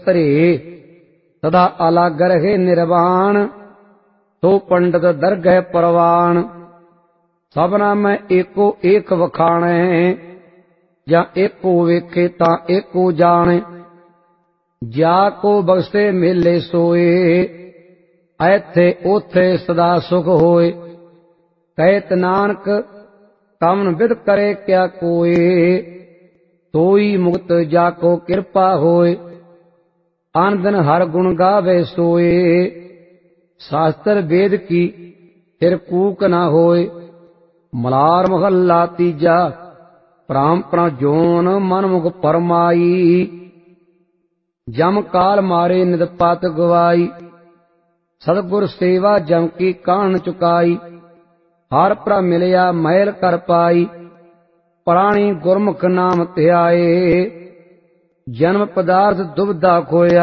ਧਰੇ। ਸਦਾ ਅਲਗ ਰਹੇ ਨਿਰਵਾਣ, ਸੋ ਪੰਡਤ ਦਰਗਹਿ ਪਰਵਾਨ। ਸਭਨਾ ਮੈਂ ਏਕੋ ਏਕ ਵਖਾਣੈ, ਜਾਂ ਏਕੋ ਵੇਖੇ ਤਾਂ ਏਕੋ ਜਾਣੈ। ਜਾ ਕੋ ਬਖਸ਼ੇ ਮੇਲੇ ਸੋਏ, ਐਥੇ ਓਥੇ ਸਦਾ ਸੁਖ ਹੋਏ। ਕਹਿਤ ਨਾਨਕ ਕਵਣ ਬਿਧ ਕਰੇ ਕਿਆ ਕੋਏ, ਸੋਈ ਮੁਕਤ ਜਾ ਕੋ ਕਿਰਪਾ ਹੋਏ। ਅਨ ਦਿਨ ਹਰ ਗੁਣ ਗਾਵੇ ਸੋਏ, ਸ਼ਾਸਤਰ ਵੇਦ ਕੀ ਫਿਰ ਕੂਕ ਨਾ ਹੋਏ। ਮਲਾਰ ਮਹੱਲਾ ਤੀਜਾ। ਪਰੰਪਰਾ ਜੋਨ ਮਨਮੁਖ ਪਰਮਾਈ, ਜਮ ਕਾਲ ਮਾਰੇ ਨਿਤ ਪਤ ਗਵਾਈ। ਸਤਿਗੁਰ ਸੇਵਾ ਜਮ ਕੀ ਕਾਣ ਚੁਕਾਈ, ਹਰ ਪ੍ਰਭ ਮਿਲਿਆ ਮਹਿਲ ਕਰ ਪਾਈ। ਪ੍ਰਾਣੀ ਗੁਰਮੁਖ ਨਾਮ ਧਿਆਏ, ਜਨਮ ਪਦਾਰਥ ਦੁਬਦਾ ਖੋਇਆ।